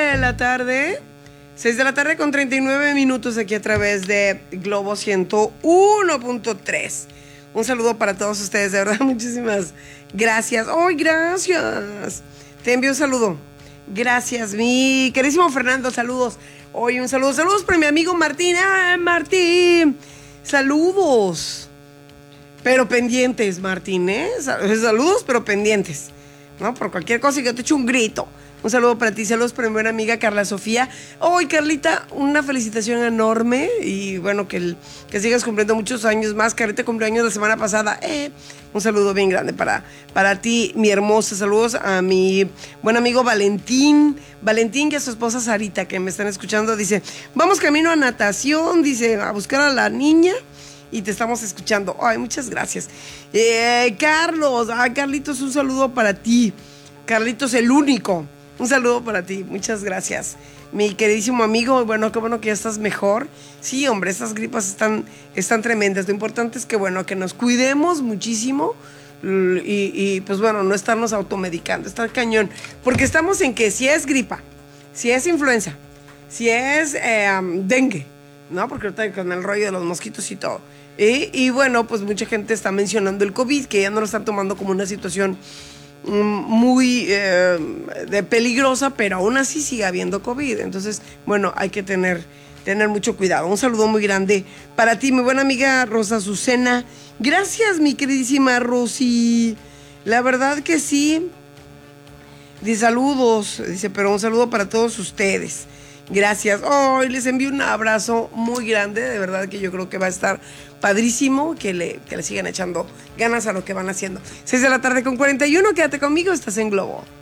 de la tarde. 6 de la tarde con 39 minutos aquí a través de Globo 101.3. Un saludo para todos ustedes, de verdad, muchísimas gracias. ¡Ay, gracias! Te envío un saludo. Gracias, mi queridísimo Fernando, saludos. Hoy un saludo, saludos para mi amigo Martín. ¡Ah, Martín! Saludos. Pero pendientes, Martín, ¿eh? Saludos, pero pendientes, ¿no? Por cualquier cosa que te eche un grito. Un saludo para ti, saludos para mi buena amiga Carla Sofía. Hoy, Carlita, una felicitación enorme y bueno, que sigas cumpliendo muchos años más. Carlita cumplió años la semana pasada. Un saludo bien grande para ti, mi hermosa. Saludos a mi buen amigo Valentín y a su esposa Sarita, que me están escuchando. Dice, vamos camino a natación, dice, a buscar a la niña. Y te estamos escuchando. Ay, muchas gracias. Carlitos, un saludo para ti. Carlitos, el único. Un saludo para ti, muchas gracias. Mi queridísimo amigo, bueno, qué bueno que ya estás mejor. Sí, hombre, estas gripas están tremendas. Lo importante es que, bueno, que nos cuidemos muchísimo y pues bueno, no estarnos automedicando, estar cañón. Porque estamos en que si es gripa, si es influenza, si es dengue, ¿no? Porque ahorita con el rollo de los mosquitos y todo. Y bueno, pues mucha gente está mencionando el COVID, que ya no lo están tomando como una situación muy peligrosa, pero aún así sigue habiendo COVID. Entonces, bueno, hay que tener mucho cuidado. Un saludo muy grande para ti, mi buena amiga Rosa Azucena. Gracias, mi queridísima Rosy. La verdad que sí. Dice saludos, dice, pero un saludo para todos ustedes. Gracias. Hoy les envío un abrazo muy grande. De verdad que yo creo que va a estar padrísimo que le sigan echando ganas a lo que van haciendo. 6 de la tarde con 41. Quédate conmigo. Estás en Globo.